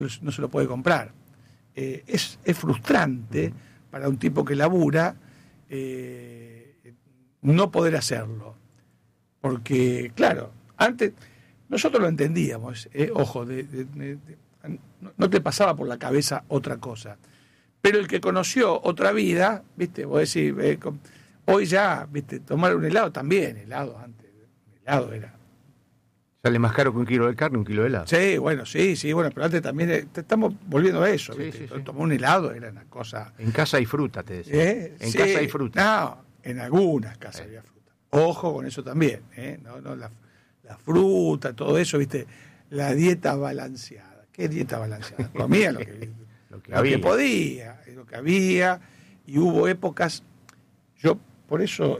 no se lo puede comprar. Es frustrante para un tipo que labura no poder hacerlo. Porque, claro, antes nosotros lo entendíamos, ojo, no te pasaba por la cabeza otra cosa. Pero el que conoció otra vida, ¿viste? Vos decís, hoy ya, ¿viste? Tomar un helado también, helado era. Sale más caro que un kilo de carne, un kilo de helado. Sí, bueno, pero antes también estamos volviendo a eso, ¿viste? Sí. Tomar un helado era una cosa. En casa hay fruta, te decía. En casa hay fruta. No, en algunas casas había fruta. Ojo con eso también, no la fruta, todo eso, ¿viste? La dieta balanceada. ¿Qué dieta balanceada? Comía lo que podía, lo que había, y hubo épocas. Yo por eso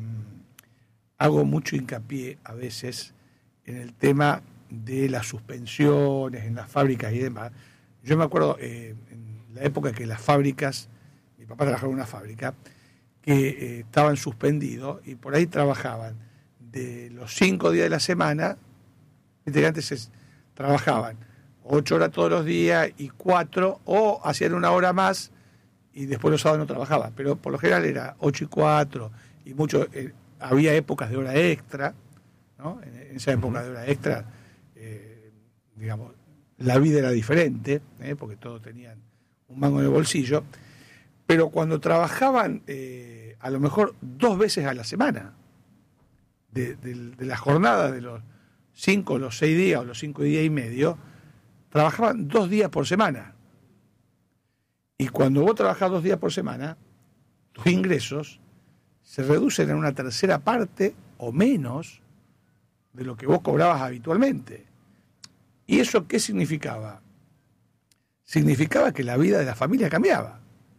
hago mucho hincapié a veces en el tema de las suspensiones en las fábricas y demás. Yo me acuerdo en la época que las fábricas, mi papá trabajaba en una fábrica, que estaban suspendidos y por ahí trabajaban de los 5 días de la semana, viste que antes trabajaban 8 horas todos los días y 4, o hacían una hora más y después los sábados no trabajaban, pero por lo general era 8 y 4, y mucho, había épocas de hora extra, ¿no? En esa época de hora extra, digamos, la vida era diferente, porque todos tenían un mango en el bolsillo, pero cuando trabajaban a lo mejor 2 veces a la semana, de la jornada de los 5 o los 6 días o los 5 días y medio, trabajaban 2 días por semana. Y cuando vos trabajás 2 días por semana, tus ingresos se reducen en una tercera parte o menos de lo que vos cobrabas habitualmente. ¿Y eso qué significaba? Significaba que la vida de la familia cambiaba.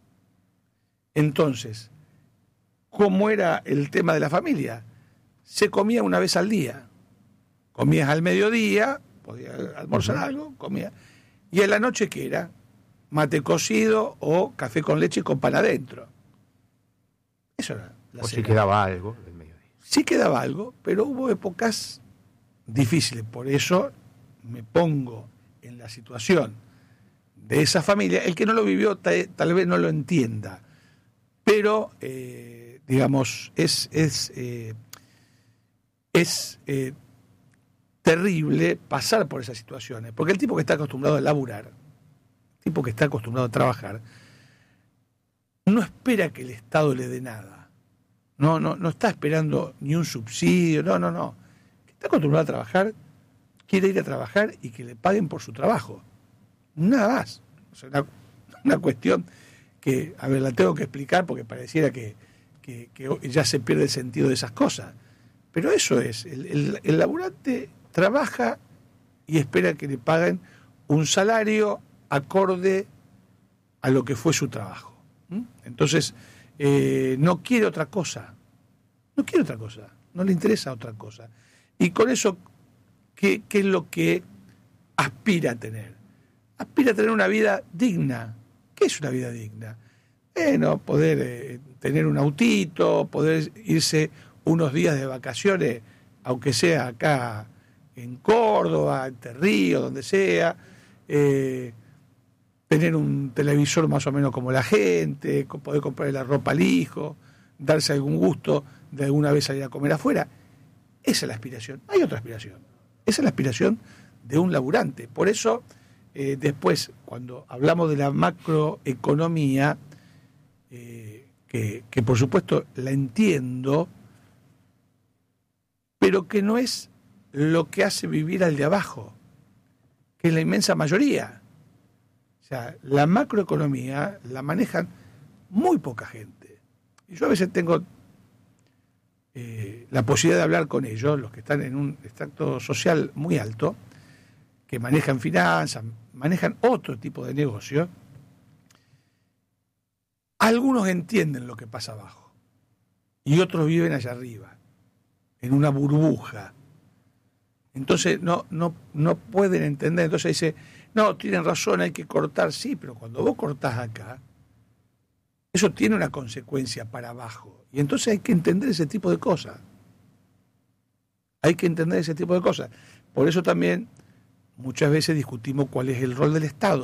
Entonces, ¿cómo era el tema de la familia? Se comía una vez al día. Comías al mediodía, podías almorzar algo, comías. Y en la noche, ¿qué era? Mate cocido o café con leche con pan adentro. Eso era la cena. O si quedaba algo del mediodía. Sí quedaba algo, pero hubo épocas difíciles. Por eso me pongo en la situación de esa familia. El que no lo vivió tal vez no lo entienda, pero digamos es terrible pasar por esas situaciones, porque el tipo que está acostumbrado a laburar, el tipo que está acostumbrado a trabajar, no espera que el Estado le dé nada. No está esperando ni un subsidio, no. Está acostumbrado a trabajar, quiere ir a trabajar y que le paguen por su trabajo. Nada más. O sea, una cuestión que, a ver, la tengo que explicar porque pareciera que ya se pierde el sentido de esas cosas. Pero eso es, el laburante trabaja y espera que le paguen un salario acorde a lo que fue su trabajo. Entonces, no quiere otra cosa. No le interesa otra cosa. Y con eso, ¿qué es lo que aspira a tener? Aspira a tener una vida digna. ¿Qué es una vida digna? Bueno, poder tener un autito, poder irse unos días de vacaciones, aunque sea acá en Córdoba, en Terrío, donde sea, tener un televisor más o menos como la gente, poder comprarle la ropa al hijo, darse algún gusto de alguna vez salir a comer afuera. Esa es la aspiración. Hay otra aspiración. Esa es la aspiración de un laburante. Por eso, después, cuando hablamos de la macroeconomía, que por supuesto la entiendo, pero que no es lo que hace vivir al de abajo, que es la inmensa mayoría. O sea, la macroeconomía la manejan muy poca gente. Y yo a veces tengo la posibilidad de hablar con ellos, los que están en un extracto social muy alto, que manejan finanzas, manejan otro tipo de negocio. Algunos entienden lo que pasa abajo y otros viven allá arriba, en una burbuja. Entonces no pueden entender. Entonces dice, no, tienen razón, hay que cortar. Sí, pero cuando vos cortás acá, eso tiene una consecuencia para abajo. Y entonces hay que entender ese tipo de cosas. Por eso también muchas veces discutimos cuál es el rol del Estado